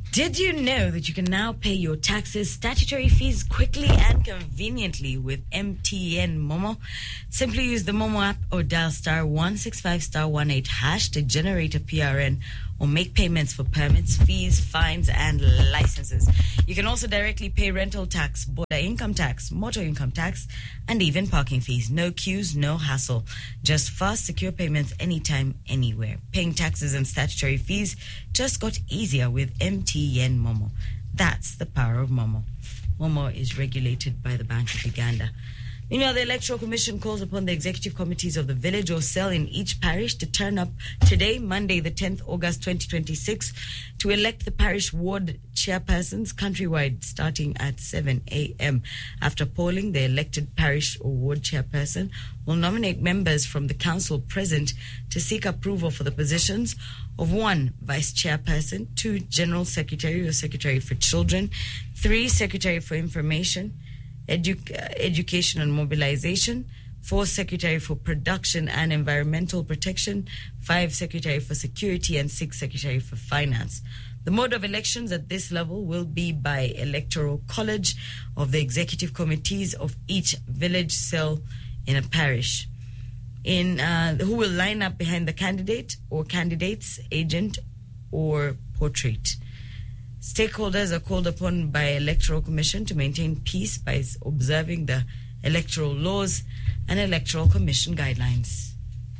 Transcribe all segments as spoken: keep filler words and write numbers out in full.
Did you know that you can now pay your taxes, statutory fees quickly and conveniently with M T N Momo? Simply use the Momo app or dial star one six five star one eight hash to generate a P R N or make payments for permits, fees, fines, and licenses. You can also directly pay rental tax, border income tax, motor income tax, and even parking fees. No queues, no hassle. Just fast, secure payments anytime, anywhere. Paying taxes and statutory fees just got easier with M T N Momo. That's the power of Momo. Momo is regulated by the Bank of Uganda. Meanwhile, the Electoral Commission calls upon the executive committees of the village or cell in each parish to turn up today, Monday, the tenth of August twenty twenty-six, to elect the parish ward chairpersons countrywide starting at seven a.m. After polling, the elected parish or ward chairperson will nominate members from the council present to seek approval for the positions of one vice chairperson, two general secretary or secretary for children, three secretary for information, Edu- uh, education and mobilization, four secretary for production and environmental protection, five secretary for security, and six secretary for finance. The mode of elections at this level will be by electoral college of the executive committees of each village cell in a parish, in uh, who will line up behind the candidate or candidate's agent or portrait. Stakeholders are called upon by Electoral Commission to maintain peace by observing the electoral laws and Electoral Commission guidelines.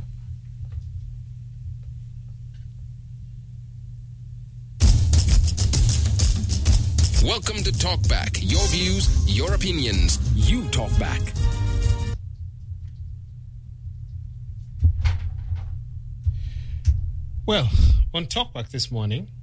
Welcome to Talkback. Your views, your opinions. You talk back. Well, on Talkback this morning,